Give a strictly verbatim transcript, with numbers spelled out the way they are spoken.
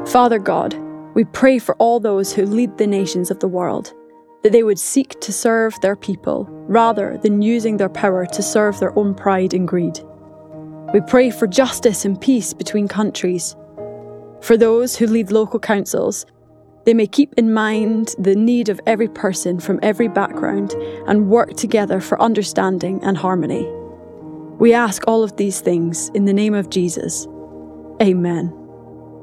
Father God, we pray for all those who lead the nations of the world, that they would seek to serve their people rather than using their power to serve their own pride and greed. We pray for justice and peace between countries. For those who lead local councils, they may keep in mind the need of every person from every background and work together for understanding and harmony. We ask all of these things in the name of Jesus. Amen.